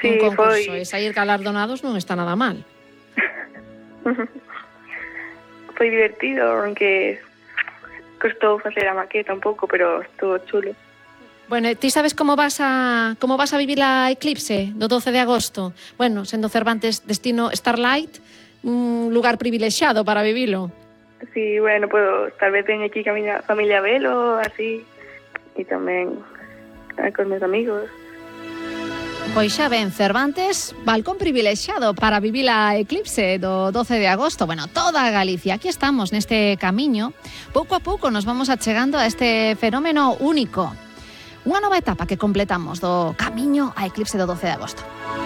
un concurso foi... e sair galardonados non está nada mal. Foi divertido, aunque costou facer a maqueta un pouco, pero estuvo chulo. Bueno, ti sabes como vas a vivir a Eclipse do 12 de agosto? Bueno, sendo Cervantes destino Starlight, un lugar privilexiado para vivilo. Sí, bueno, tal vez teño aquí a familia velo, así, e tamén con meus amigos. Pois xa ven, Cervantes, balcón privilexiado para vivir a Eclipse do 12 de agosto. Bueno, toda Galicia, aquí estamos neste camiño. Pouco a pouco nos vamos achegando a este fenómeno único. Unha nova etapa que completamos do camiño a Eclipse do 12 de agosto.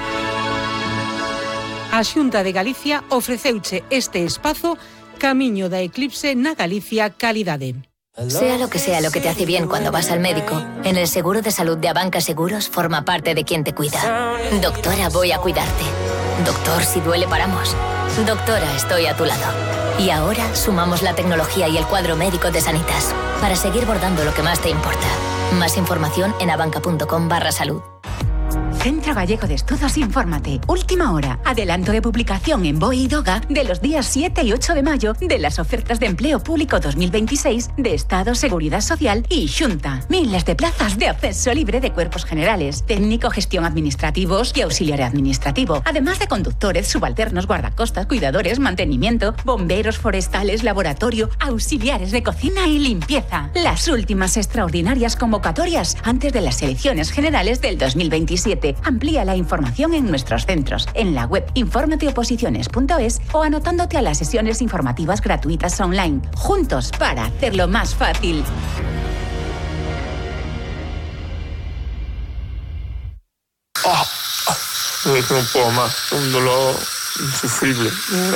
A Xunta de Galicia ofreceuche este espazo Camiño da Eclipse na Galicia Calidade. Sea lo que te hace bien cuando vas al médico, en el seguro de salud de Abanca Seguros forma parte de quien te cuida. Doctora, voy a cuidarte. Doctor, si duele paramos. Doctora, estoy a tu lado. Y ahora sumamos la tecnología y el cuadro médico de Sanitas para seguir bordando lo que más te importa. Más información en abanca.com/salud. Centro Gallego de Estudos Infórmate. Última hora. Adelanto de publicación en BOE y DOGA de los días 7 y 8 de mayo de las ofertas de empleo público 2026 de Estado, Seguridad Social y Xunta. Miles de plazas de acceso libre de cuerpos generales, técnico, gestión administrativos y auxiliar administrativo. Además de conductores, subalternos, guardacostas, cuidadores, mantenimiento, bomberos forestales, laboratorio, auxiliares de cocina y limpieza. Las últimas extraordinarias convocatorias antes de las elecciones generales del 2027. Amplía la información en nuestros centros, en la web informateoposiciones.es o anotándote a las sesiones informativas gratuitas online. Juntos para hacerlo más fácil. No puedo más, un dolor insufrible.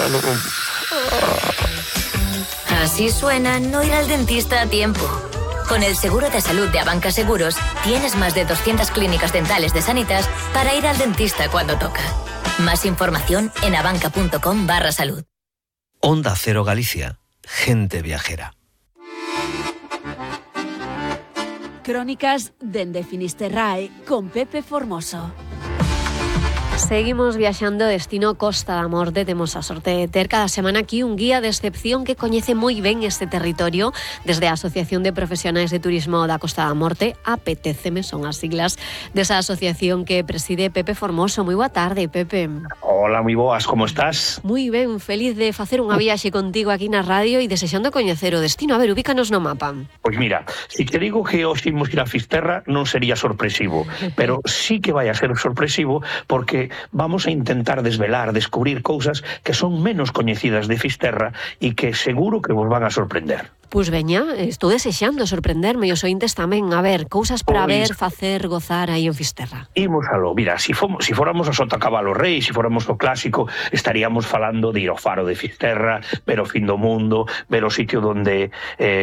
Así suena no ir al dentista a tiempo. Con el seguro de salud de Abanca Seguros, tienes más de 200 clínicas dentales de Sanitas para ir al dentista cuando toca. Más información en abanca.com/salud. Onda Cero Galicia. Gente viajera. Crónicas dende Finisterrae con Pepe Formoso. Seguimos viaxando destino Costa da Morte. Temos a sorte de ter cada semana aquí un guía de excepción que coñece moi ben este territorio desde a Asociación de Profesionais de Turismo da Costa da Morte, APTCM, son as siglas desa asociación que preside Pepe Formoso. Moi boa tarde, Pepe. Hola, moi boas, como estás? Moi ben, feliz de facer unha viaxe contigo aquí na radio e desexando coñecer o destino. A ver, ubícanos no mapa. Pois mira, se te digo que hoxe imos ir a Fisterra non sería sorpresivo, pero sí que vai a ser sorpresivo porque vamos a intentar descubrir cousas que son menos coñecidas de Fisterra e que seguro que vos van a sorprender. Pois veña, estou desexando sorprenderme e os ointes tamén. A ver, cousas para ver, facer, gozar aí en Fisterra. Imos aló, mira, si fóramos a Sotacabalo Rei, si fóramos o clásico, estaríamos falando de ir ao faro de Fisterra, ver o fin do mundo, ver o sitio onde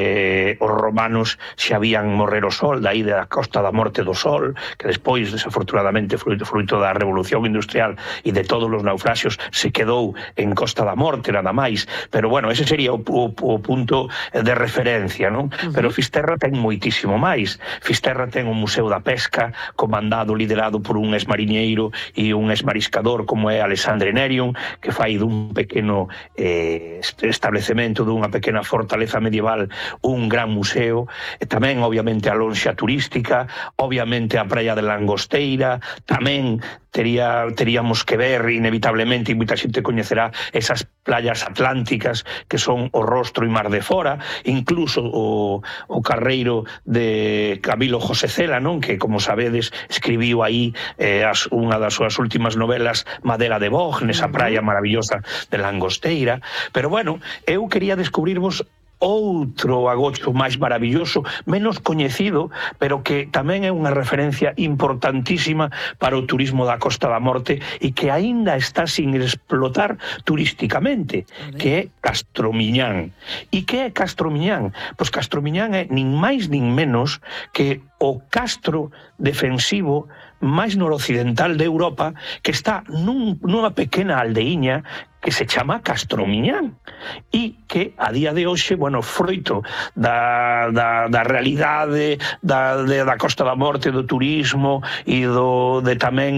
os romanos xa habían morrer o sol, daí da Costa da Morte do Sol, que despois, desafortunadamente, fruito da Revolución Industrial e de todos os naufraxios, se quedou en Costa da Morte, nada máis. Pero bueno, ese sería o punto de referencia, non? Pero Fisterra ten moitísimo máis. Fisterra ten o Museo da Pesca, comandado, liderado por un exmariñeiro e un exmariscador como é Alexandre Nerion, que fai dun pequeno establecemento, dunha pequena fortaleza medieval, un gran museo. E tamén, obviamente, a lonxa turística, obviamente a praia de Langosteira, tamén teríamos que ver, inevitablemente, e moita xente coñecerá esas playas atlánticas que son o Rostro e Mar de Fora, incluso o carreiro de Camilo José Cela, non? Que, como sabedes, escribiu aí unha das súas últimas novelas, Madera de Boj, nesa praia maravillosa de Langosteira. Pero, bueno, eu quería descubrirvos outro agocho máis maravilloso, menos coñecido, pero que tamén é unha referencia importantísima para o turismo da Costa da Morte e que aínda está sin explotar turísticamente, que é Castromiñán. E que é Castromiñán? Pois Castromiñán é nin máis nin menos que o castro defensivo máis noroccidental de Europa, que está nunha pequena aldeiña que se chama Castromiñán e que a día de hoxe, bueno, froito da realidade da Costa da Morte, do turismo e de tamén